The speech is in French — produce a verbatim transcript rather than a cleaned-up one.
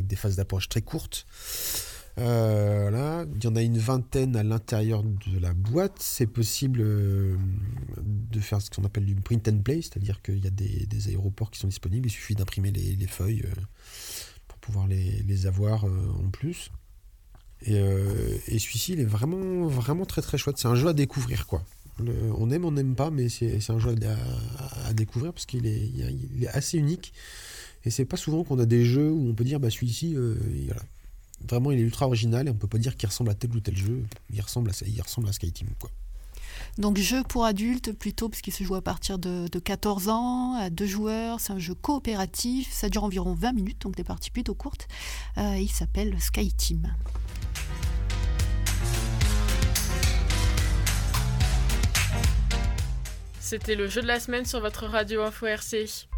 des phases d'approche très courtes. Euh, là, il y en a une vingtaine à l'intérieur de la boîte. C'est possible euh, de faire ce qu'on appelle du print and play, c'est-à-dire qu'il y a des, des aéroports qui sont disponibles. Il suffit d'imprimer les, les feuilles euh, pour pouvoir les, les avoir euh, en plus. Et, euh, et celui-ci, il est vraiment, vraiment très très chouette. C'est un jeu à découvrir, quoi. Le, on aime, on n'aime pas, mais c'est, c'est un jeu à, à découvrir parce qu'il est, il est assez unique. Et c'est pas souvent qu'on a des jeux où on peut dire, bah celui-ci, euh, voilà. Vraiment, il est ultra original et on peut pas dire qu'il ressemble à tel ou tel jeu. Il ressemble à, il ressemble à SkyTeam, quoi. Donc jeu pour adultes plutôt, parce qu'il se joue à partir de, de quatorze ans, à deux joueurs. C'est un jeu coopératif, ça dure environ vingt minutes, donc des parties plutôt courtes. Euh, il s'appelle SkyTeam. C'était le jeu de la semaine sur votre radio Info R C.